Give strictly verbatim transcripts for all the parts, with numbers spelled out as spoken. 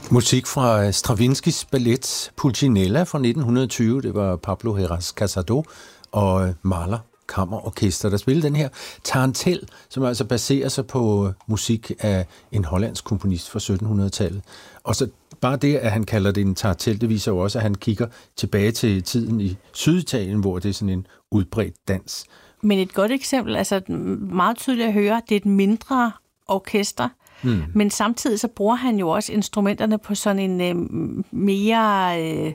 Musik fra Stravinskys ballet Pulcinella fra nitten tyve. Det var Pablo Heras Casado og Mahler Kammerorkester, der spillede den her tarantel, som altså baserer sig på musik af en hollandsk komponist fra syttenhundredetallet. Og så bare det, at han kalder det en tarantel, det viser jo også, at han kigger tilbage til tiden i Syditalien, hvor det er sådan en udbredt dans. Men et godt eksempel, altså meget tydeligt at høre, det er et mindre orkester, mm. men samtidig så bruger han jo også instrumenterne på sådan en øh, mere øh,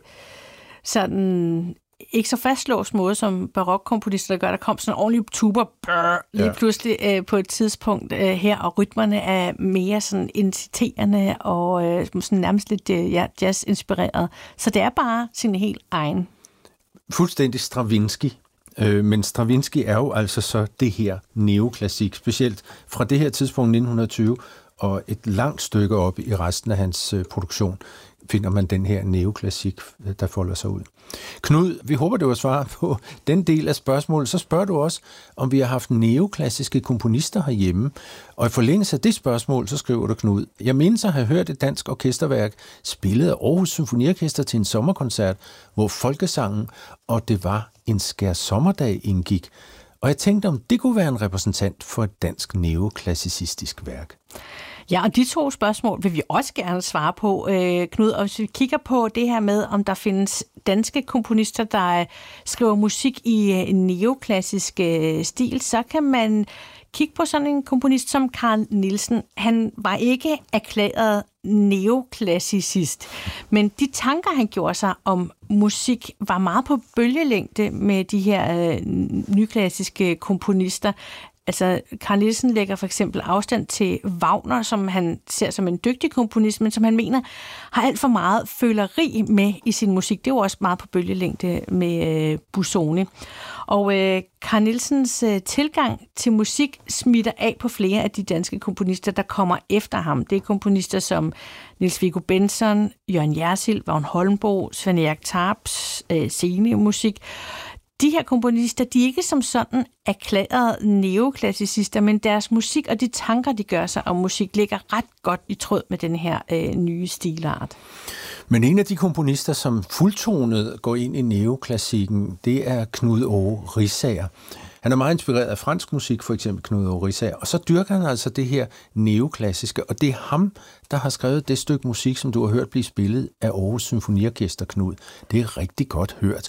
sådan ikke så fastlåst måde, som barokkomponister, der gør. Der kom sådan en ordentlig tuber brrr, lige ja. pludselig øh, på et tidspunkt øh, her, og rytmerne er mere sådan inciterende og øh, sådan nærmest lidt øh, ja, jazz-inspireret. Så det er bare sin helt egen. Fuldstændig Stravinsky. Øh, men Stravinsky er jo altså så det her neoklassik, specielt fra det her tidspunkt nitten tyve og et langt stykke op i resten af hans øh, produktion, finder man den her neoklassik, der folder sig ud. Knud, vi håber, det var svar på den del af spørgsmålet. Så spørger du også, om vi har haft neoklassiske komponister herhjemme. Og i forlængelse af det spørgsmål, så skriver du, Knud, jeg mindes at have hørt et dansk orkesterværk spillet af Aarhus Symfoniorkester til en sommerkoncert, hvor folkesangen og det var en skær sommerdag indgik. Og jeg tænkte, om det kunne være en repræsentant for et dansk neoklassicistisk værk. Ja, og de to spørgsmål vil vi også gerne svare på, øh, Knud. Og hvis vi kigger på det her med, om der findes danske komponister, der skriver musik i en neoklassisk øh, stil, så kan man kigge på sådan en komponist som Carl Nielsen. Han var ikke erklæret neoklassicist, men de tanker, han gjorde sig om musik, var meget på bølgelængde med de her øh, nyklassiske komponister. Altså, Carl Nielsen lægger for eksempel afstand til Wagner, som han ser som en dygtig komponist, men som han mener har alt for meget føleri med i sin musik. Det er jo også meget på bølgelængde med øh, Busoni. Og øh, Carl Nielsens øh, tilgang til musik smitter af på flere af de danske komponister, der kommer efter ham. Det er komponister som Niels Viggo Bentzon, Jørgen Jersild, Vagn Holmboe, Svend Erik Tarps øh, scenemusik. De her komponister, de er ikke som sådan erklærede neoklassicister, men deres musik og de tanker, de gør sig om musik, ligger ret godt i tråd med den her øh, nye stilart. Men en af de komponister, som fuldtonet går ind i neoklassikken, det er Knud Aage Riisager. Han er meget inspireret af fransk musik, for eksempel Knud Aage Riisager, og så dyrker han altså det her neoklassiske, og det er ham, der har skrevet det stykke musik, som du har hørt blive spillet af Aarhus Symfoniorkester, Knud. Det er rigtig godt hørt.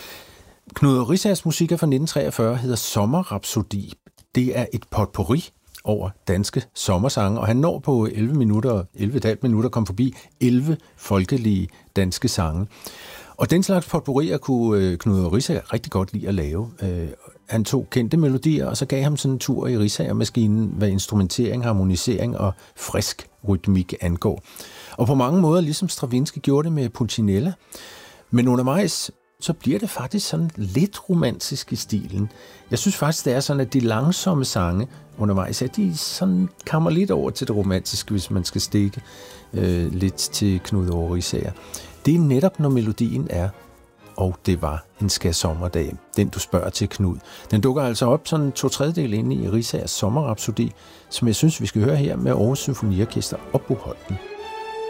Knud Aage Riisagers musik er fra nitten treogfyrre, hedder Sommerrapsodi. Det er et potpourri over danske sommersange, og han når på elleve minutter, elleve komma fem minutter, kom forbi elleve folkelige danske sange. Og den slags potpourrier kunne Knud Aage Riisager rigtig godt lide at lave. Han tog kendte melodier, og så gav ham sådan en tur i Riisager-maskinen, hvad instrumentering, harmonisering og frisk rytmik angår. Og på mange måder, ligesom Stravinsky gjorde det med Pulcinella, men undervejs så bliver det faktisk sådan lidt romantisk i stilen. Jeg synes faktisk, det er sådan, at de langsomme sange undervejs, at de sådan kommer lidt over til det romantiske, hvis man skal stikke øh, lidt til Knud Aage Riisager. Det er netop, når melodien er, og det var en skær sommerdag, den du spørger til, Knud. Den dukker altså op sådan to tredjedel inde i Riisagers Sommerrapsodi, som jeg synes, vi skal høre her med Aarhus Symfoniorkester og Bo Holten.